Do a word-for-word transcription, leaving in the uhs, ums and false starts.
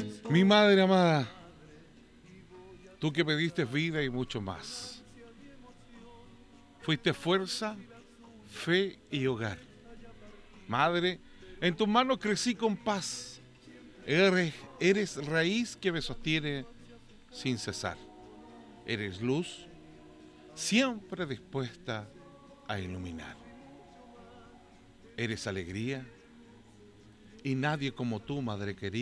Mi madre amada, tú que pediste vida y mucho más. Fuiste fuerza, fe y hogar. Madre, en tus manos crecí con paz. Eres, eres raíz que me sostiene sin cesar. Eres luz, siempre dispuesta a iluminar. Eres alegría y nadie como tú, madre querida.